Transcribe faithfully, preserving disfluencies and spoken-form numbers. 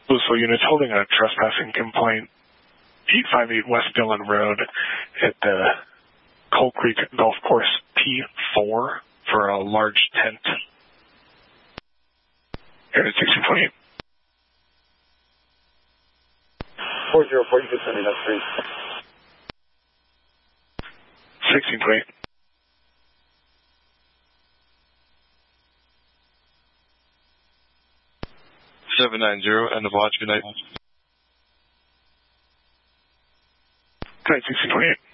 Louisville units holding a trespassing complaint, eight five eight West Dillon Road at the Coal Creek Golf Course P four for a large tent. Area sixteen point eight. four zero four, you can send me that three. sixteen point eight. seven nine zero, end of watch, good night. Good night, sixteen point eight.